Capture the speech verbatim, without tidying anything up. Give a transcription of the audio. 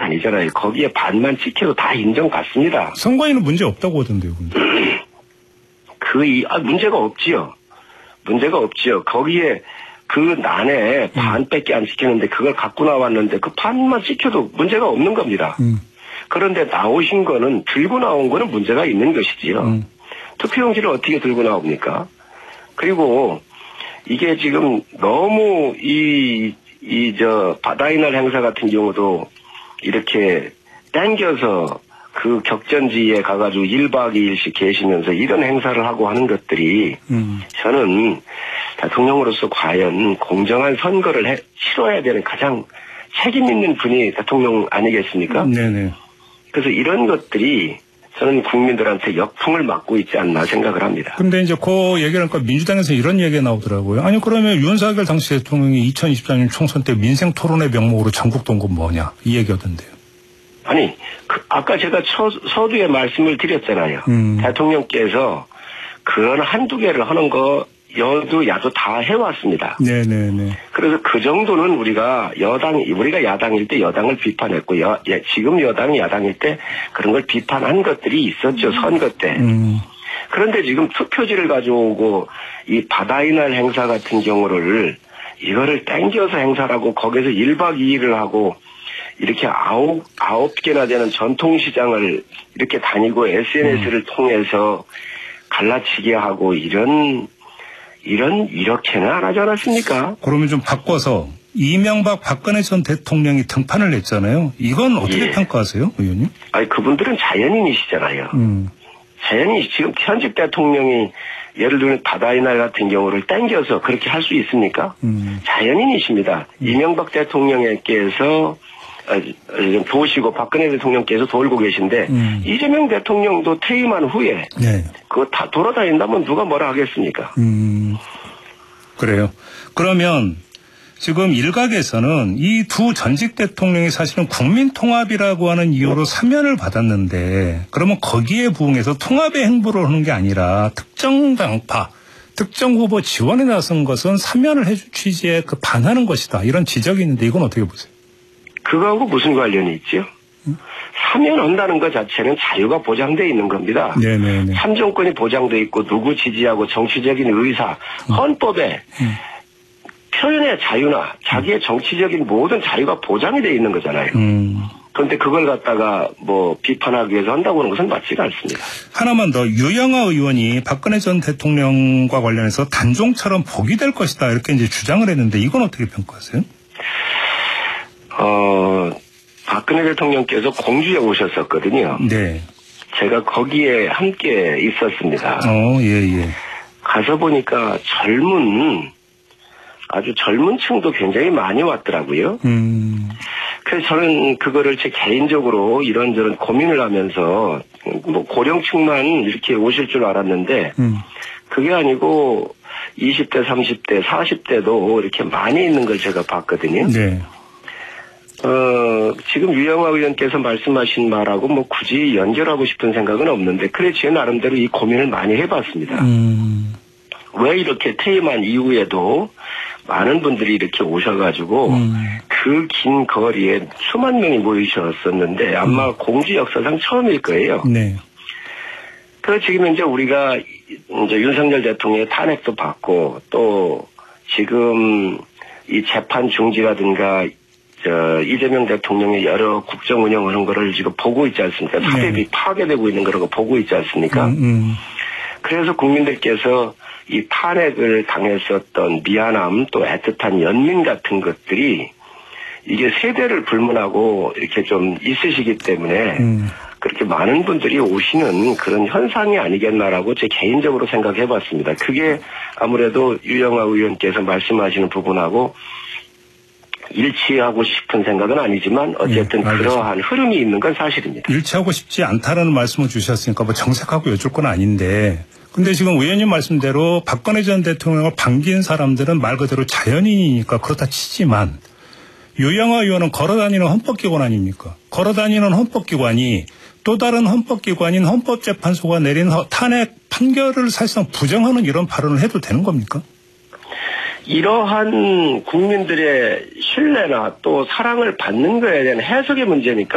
아니잖아요. 거기에 반만 찍혀도 다 인정받습니다. 선관위는 문제 없다고 하던데요. 근데. 그, 이, 아, 문제가 없지요. 문제가 없지요. 거기에 그 난에 반밖에 안 찍혔는데 그걸 갖고 나왔는데 그 반만 찍혀도 문제가 없는 겁니다. 음. 그런데 나오신 거는 들고 나온 거는 문제가 있는 것이지요. 음. 투표용지를 어떻게 들고 나옵니까? 그리고 이게 지금 너무 이, 이, 저, 바다의 날 행사 같은 경우도 이렇게 땡겨서 그 격전지에 가가지고 일 박 이 일씩 계시면서 이런 행사를 하고 하는 것들이 음. 저는 대통령으로서 과연 공정한 선거를 해, 치러야 되는 가장 책임 있는 분이 대통령 아니겠습니까? 네네. 그래서 이런 것들이 저는 국민들한테 역풍을 맞고 있지 않나 생각을 합니다. 근데 이제 그 얘기를 하니까 민주당에서 이런 얘기가 나오더라고요. 아니 그러면 윤석열 당시 대통령이 이천이십사 년 총선 때 민생 토론의 명목으로 전국 동원 뭐냐 이 얘기하던데요. 아니 그 아까 제가 서, 서두에 말씀을 드렸잖아요. 음. 대통령께서 그런 한두 개를 하는 거 여도 야도 다 해왔습니다. 네네네. 그래서 그 정도는 우리가 여당, 우리가 야당일 때 여당을 비판했고, 여, 예, 지금 여당이 야당일 때 그런 걸 비판한 것들이 있었죠, 선거 때. 음. 그런데 지금 투표지를 가져오고 이 바다의 날 행사 같은 경우를 이거를 땡겨서 행사라고 거기서 일 박 이 일을 하고 이렇게 아홉, 아홉 개나 되는 전통시장을 이렇게 다니고 에스엔에스를 음. 통해서 갈라치게 하고 이런 이런, 이렇게는 안 하지 않았습니까? 그러면 좀 바꿔서 이명박 박근혜 전 대통령이 등판을 했잖아요. 이건 어떻게 예. 평가하세요, 의원님? 아니, 그분들은 자연인이시잖아요. 음. 자연인, 지금 현직 대통령이 예를 들면 바다의 날 같은 경우를 땡겨서 그렇게 할 수 있습니까? 음. 자연인이십니다. 음. 이명박 대통령께서 보시고 박근혜 대통령께서 돌고 계신데 음. 이재명 대통령도 퇴임한 후에 네. 그거 다 돌아다닌다면 누가 뭐라 하겠습니까? 음. 그래요. 그러면 지금 일각에서는 이 두 전직 대통령이 사실은 국민통합이라고 하는 이유로 사면을 받았는데 그러면 거기에 부응해서 통합의 행보를 하는 게 아니라 특정 당파 특정 후보 지원에 나선 것은 사면을 해줄 취지에 그 반하는 것이다. 이런 지적이 있는데 이건 어떻게 보세요? 그거하고 무슨 관련이 있죠? 음? 사면한다는 것 자체는 자유가 보장되어 있는 겁니다. 네네네. 참정권이 보장되어 있고 누구 지지하고 정치적인 의사, 음. 헌법에 음. 표현의 자유나 자기의 정치적인 모든 자유가 보장이 되어 있는 거잖아요. 음. 그런데 그걸 갖다가 뭐 비판하기 위해서 한다고 하는 것은 맞지가 않습니다. 하나만 더 유영아 의원이 박근혜 전 대통령과 관련해서 단종처럼 복이 될 것이다 이렇게 이제 주장을 했는데 이건 어떻게 평가하세요? 어, 박근혜 대통령께서 공주에 오셨었거든요. 네. 제가 거기에 함께 있었습니다. 어, 예, 예. 가서 보니까 젊은, 아주 젊은 층도 굉장히 많이 왔더라고요. 음. 그래서 저는 그거를 제 개인적으로 이런저런 고민을 하면서 뭐 고령층만 이렇게 오실 줄 알았는데, 음. 그게 아니고 이십 대, 삼십 대, 사십 대도 이렇게 많이 있는 걸 제가 봤거든요. 네. 어, 지금 유영아 의원께서 말씀하신 말하고 뭐 굳이 연결하고 싶은 생각은 없는데, 그래, 제 나름대로 이 고민을 많이 해봤습니다. 음. 왜 이렇게 퇴임한 이후에도 많은 분들이 이렇게 오셔가지고, 음. 그 긴 거리에 수만 명이 모이셨었는데, 아마 음. 공주 역사상 처음일 거예요. 네. 그래서 지금 이제 우리가 이제 윤석열 대통령의 탄핵도 받고, 또 지금 이 재판 중지라든가, 저, 이재명 대통령의 여러 국정 운영하는 거를 지금 보고 있지 않습니까? 사법이 네. 파괴되고 있는 거라고 보고 있지 않습니까? 음, 음. 그래서 국민들께서 이 탄핵을 당했었던 미안함 또 애틋한 연민 같은 것들이 이게 세대를 불문하고 이렇게 좀 있으시기 때문에 음. 그렇게 많은 분들이 오시는 그런 현상이 아니겠나라고 제 개인적으로 생각해 봤습니다. 그게 아무래도 유영아 의원께서 말씀하시는 부분하고 일치하고 싶은 생각은 아니지만 어쨌든 네, 그러한 흐름이 있는 건 사실입니다. 일치하고 싶지 않다라는 말씀을 주셨으니까 뭐 정색하고 여쭐 건 아닌데, 근데 지금 의원님 말씀대로 박근혜 전 대통령을 반긴 사람들은 말 그대로 자연인이니까 그렇다 치지만 유영아 의원은 걸어다니는 헌법기관 아닙니까? 걸어다니는 헌법기관이 또 다른 헌법기관인 헌법재판소가 내린 탄핵 판결을 사실상 부정하는 이런 발언을 해도 되는 겁니까? 이러한 국민들의 신뢰나 또 사랑을 받는 거에 대한 해석의 문제니까